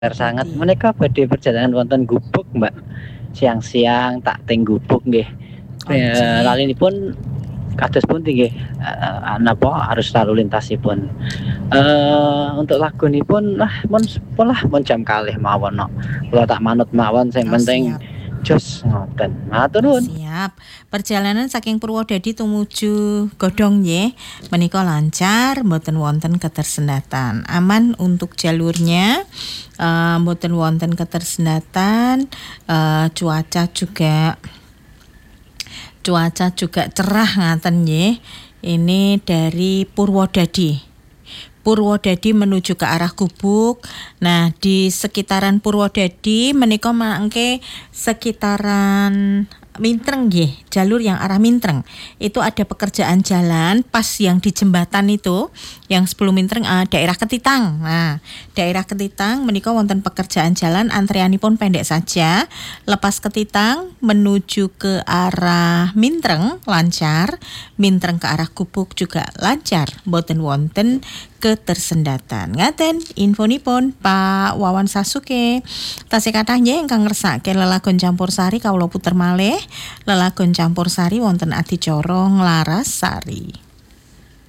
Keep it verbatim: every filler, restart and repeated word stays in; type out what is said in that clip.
Sangat Badhe. menika badhe perjalanan wonten Gubug, Mbak. Siang-siang tak teng Gubug nggih. Oh Eee, nggih. lalinipun kados pundi nggih, eee, napa arus lalu lintasipun. Eee, untuk lagunipun lah mun sepuh lah mun jam kalih mawon no. Kula tak manut mawon sing Oh penting siap. jos ngoten. Matur Oh nuwun. siap. Perjalanan saking Purwodadi tumuju Godhong nggih, menika lancar, mboten wonten ketersendatan. Aman untuk jalurnya, eee, mboten wonten ketersendatan, eee, cuaca juga cuaca juga cerah ngaten nggih. Ini dari Purwodadi. Purwodadi menuju ke arah Gubug. Nah, di sekitaran Purwodadi menika mangke sekitaran Mintreng nggih, jalur yang arah Mintreng. Itu ada pekerjaan jalan pas yang di jembatan itu, yang sebelum Mintreng uh, daerah Ketitang. Nah, daerah Ketitang menika wonten pekerjaan jalan, antreanipun pendek saja. Lepas Ketitang menuju ke arah Mintreng lancar, Mintreng ke arah Gubug juga lancar, mboten wonten ketersendatan. Ngaten infonipun Pak Wawan Sasuke. Tasih kathah nggih ingkang ngersakaken lelagon campursari kawula puter malih. Lelagon campursari wonten adicara Nglarasari.